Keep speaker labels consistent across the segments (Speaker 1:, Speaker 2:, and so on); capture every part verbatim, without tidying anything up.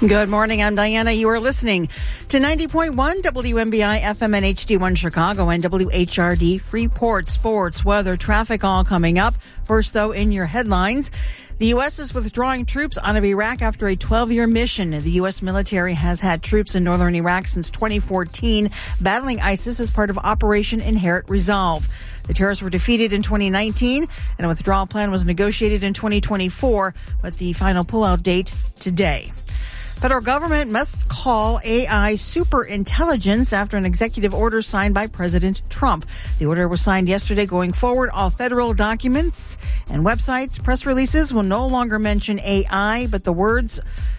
Speaker 1: Good morning. I'm Diana. You are listening to ninety point one W M B I F M and H D one Chicago and W H R D Freeport. Sports, weather, traffic all coming up. First, though, in your headlines, the U S is withdrawing troops out of Iraq after a twelve-year mission. The U S military has had troops in northern Iraq since twenty fourteen, battling ISIS as part of Operation Inherent Resolve. The terrorists were defeated in twenty nineteen, and a withdrawal plan was negotiated in twenty twenty-four, with the final pullout date today. Federal government must call A I superintelligence after an executive order signed by President Trump. The order was signed yesterday. Going forward, all federal documents and websites, press releases will no longer mention A I, but the words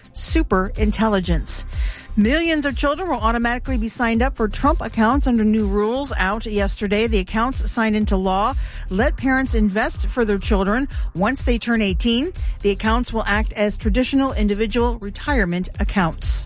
Speaker 1: superintelligence. Millions of children will automatically be signed up for Trump accounts under new rules out yesterday. The accounts signed into law let parents invest for their children once they turn eighteen. The accounts will act as traditional individual retirement accounts.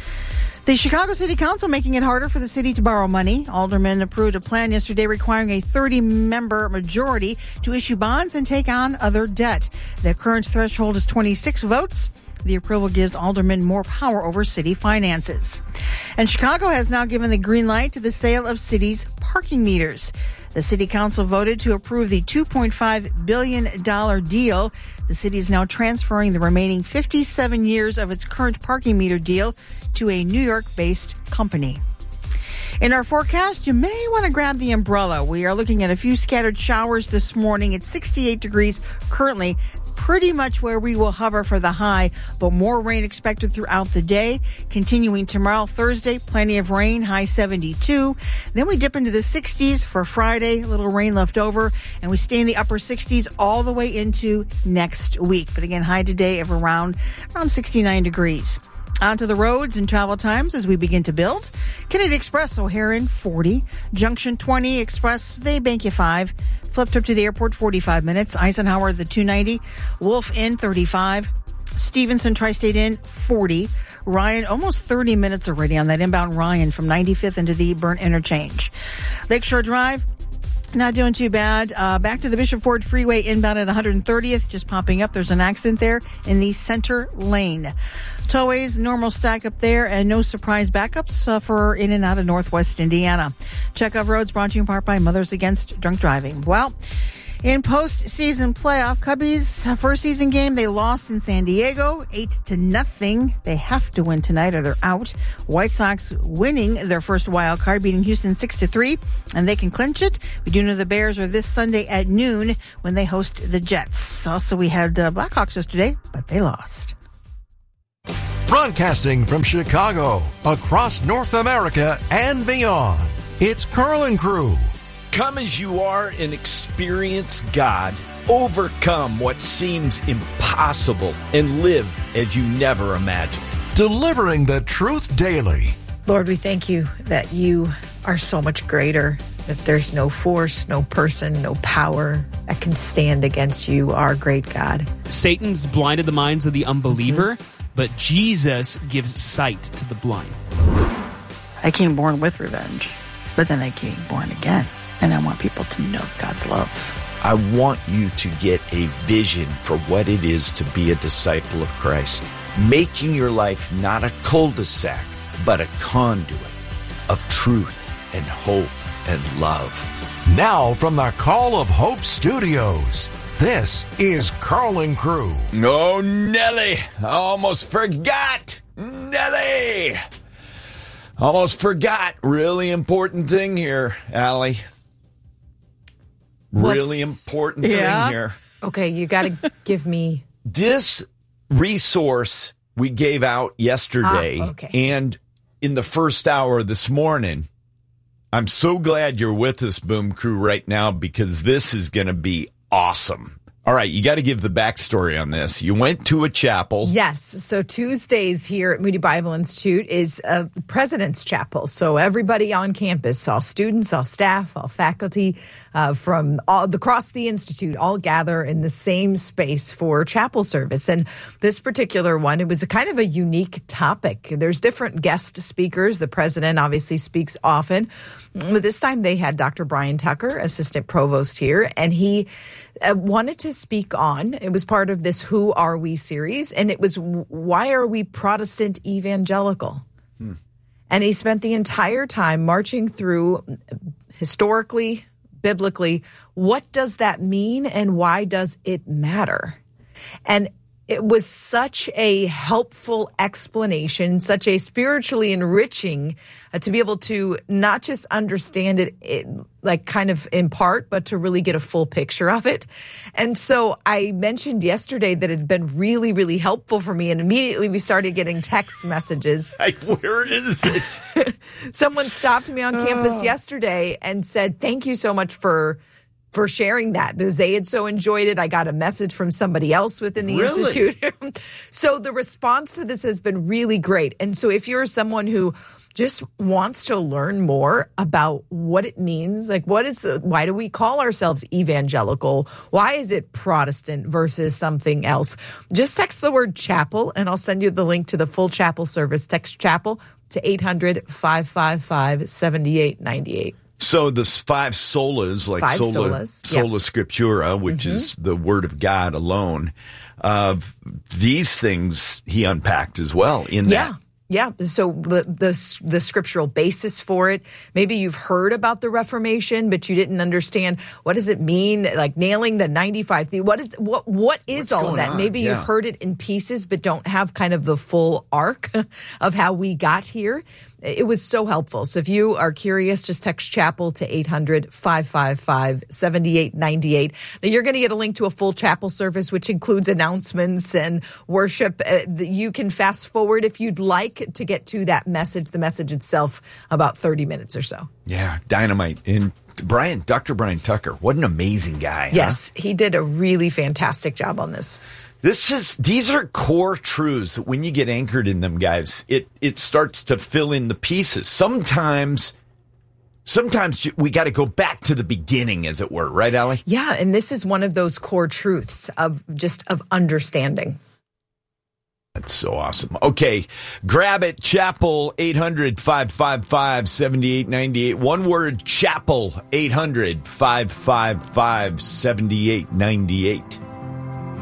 Speaker 1: The Chicago City Council making it harder for the city to borrow money. Aldermen approved a plan yesterday requiring a thirty-member majority to issue bonds and take on other debt. The current threshold is twenty-six votes. The approval gives aldermen more power over city finances. And Chicago has now given the green light to the sale of city's parking meters. The city council voted to approve the two point five billion dollars deal. The city is now transferring the remaining fifty-seven years of its current parking meter deal to a New York-based company. In our forecast, you may want to grab the umbrella. We are looking at a few scattered showers this morning. It's sixty-eight degrees currently, pretty much where we will hover for the high, but more rain expected throughout the day. Continuing tomorrow, Thursday, plenty of rain, high seventy-two. Then we dip into the sixties for Friday, a little rain left over, and we stay in the upper sixties all the way into next week. But again, high today of around, around sixty-nine degrees. Onto the roads and travel times as we begin to build. Kennedy Express, O'Hare, forty. Junction twenty Express, they bank you five. Flip trip to the airport, forty-five minutes. Eisenhower, the two ninety. Wolf Inn, thirty-five. Stevenson Tri-State Inn, forty. Ryan, almost thirty minutes already on that inbound Ryan from ninety-fifth into the Burn Interchange. Lakeshore Drive, not doing too bad. Uh, back to the Bishop Ford Freeway inbound at one hundred thirtieth, just popping up. There's an accident there in the center lane. Tollways, normal stack up there, and no surprise backups uh, for in and out of Northwest Indiana. Chekhov Roads brought to you in part by Mothers Against Drunk Driving. Well, in postseason playoff, Cubbies' first season game, they lost in San Diego, eight to nothing. They have to win tonight or they're out. White Sox winning their first wild card, beating Houston six to three, and they can clinch it. We do know the Bears are this Sunday at noon when they host the Jets. Also, we had uh, Blackhawks yesterday, but they lost.
Speaker 2: Broadcasting from Chicago, across North America and beyond, it's Carl and Crew.
Speaker 3: Come as you are and experience God. Overcome what seems impossible and live as you never imagined.
Speaker 2: Delivering the truth daily.
Speaker 4: Lord, we thank you that you are so much greater, that there's no force, no person, no power that can stand against you, our great God.
Speaker 5: Satan's blinded the minds of the unbeliever, mm-hmm. but Jesus gives sight to the blind.
Speaker 1: I came born with revenge, but then I came born again. And I want people to know God's love.
Speaker 3: I want you to get a vision for what it is to be a disciple of Christ. Making your life not a cul-de-sac, but a conduit of truth and hope and love.
Speaker 2: Now from the Call of Hope Studios, this is Carl and Crew.
Speaker 3: No, Nelly, I almost forgot. Nelly! Almost forgot. Really important thing here, Allie. Really What's, important yeah. thing here.
Speaker 4: Okay, you got to give me...
Speaker 3: This resource we gave out yesterday
Speaker 4: ah, okay.
Speaker 3: and in the first hour this morning. I'm so glad you're with us, Boom Crew, right now, because this is going to be awesome. All right, you got to give the backstory on this. You went to a chapel.
Speaker 4: Yes. So Tuesdays here at Moody Bible Institute is a President's Chapel. So everybody on campus, all students, all staff, all faculty uh, from all across the Institute all gather in the same space for chapel service. And this particular one, it was a kind of a unique topic. There's different guest speakers. The president obviously speaks often. But this time they had Doctor Brian Tucker, assistant provost here, and he uh, wanted to speak on. It was part of this Who Are We series, and it was Why Are We Protestant Evangelical? Hmm. And he spent the entire time marching through historically, biblically, what does that mean and why does it matter? And it was such a helpful explanation, such a spiritually enriching uh, to be able to not just understand it, it like kind of in part, but to really get a full picture of it. And so I mentioned yesterday that it had been really, really helpful for me. And immediately we started getting text messages.
Speaker 3: Like, where is it?
Speaker 4: Someone stopped me on campus yesterday and said, thank you so much for for sharing that, because they had so enjoyed it. I got a message from somebody else within the
Speaker 3: really?
Speaker 4: Institute. So the response to this has been really great. And so if you're someone who just wants to learn more about what it means, like what is the, why do we call ourselves evangelical? Why is it Protestant versus something else? Just text the word chapel and I'll send you the link to the full chapel service. Text chapel to eight hundred, five five five, seven eight nine eight.
Speaker 3: So the five solas, like
Speaker 4: five
Speaker 3: sola,
Speaker 4: solas.
Speaker 3: sola
Speaker 4: Yep.
Speaker 3: scriptura, which mm-hmm. is the word of God alone, uh, these things he unpacked as well in
Speaker 4: yeah.
Speaker 3: that.
Speaker 4: Yeah. So the, the the scriptural basis for it, maybe you've heard about the Reformation, but you didn't understand what does it mean, like nailing the ninety-five. What is what what is
Speaker 3: What's
Speaker 4: all of that?
Speaker 3: on?
Speaker 4: Maybe
Speaker 3: Yeah.
Speaker 4: you've heard it in pieces, but don't have kind of the full arc of how we got here. It was so helpful. So if you are curious, just text chapel to eight hundred, five five five, seven eight nine eight. Now you're going to get a link to a full chapel service, which includes announcements and worship. Uh, you can fast forward if you'd like to get to that message, the message itself, about thirty minutes or so.
Speaker 3: Yeah, dynamite. And Brian, Doctor Brian Tucker, what an amazing guy.
Speaker 4: Yes,
Speaker 3: huh?
Speaker 4: he did a really fantastic job on this.
Speaker 3: This is these are core truths that when you get anchored in them, guys, it it starts to fill in the pieces. Sometimes sometimes we got to go back to the beginning, as it were, right, Allie?
Speaker 4: Yeah, and this is one of those core truths of just of understanding.
Speaker 3: That's so awesome. Okay, grab it, Chapel, eight hundred, five five five, seven eight nine eight. One word, Chapel, eight hundred, five five five, seven eight nine eight.